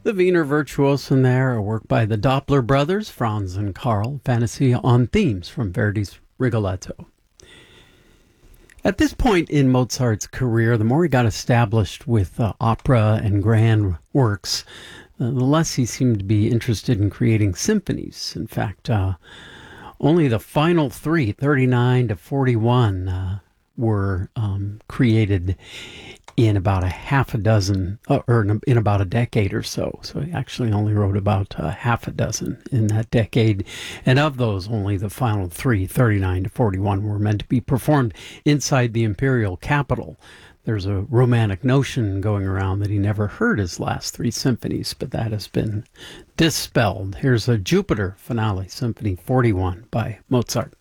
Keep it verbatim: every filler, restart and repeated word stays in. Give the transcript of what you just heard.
The Wiener Virtuosen there, a work by the Doppler brothers, Franz and Karl, Fantasy on Themes from Verdi's Rigoletto. At this point in Mozart's career, the more he got established with uh, opera and grand works, uh, the less he seemed to be interested in creating symphonies. In fact, uh, only the final three, thirty-nine to forty-one, uh, were um, created in about a half a dozen, uh, or in, in about a decade or so. So he actually only wrote about uh, half a dozen in that decade. And of those, only the final three, thirty-nine to forty-one, were meant to be performed inside the imperial capital. There's a romantic notion going around that he never heard his last three symphonies, but that has been dispelled. Here's a Jupiter Finale, Symphony forty-one by Mozart.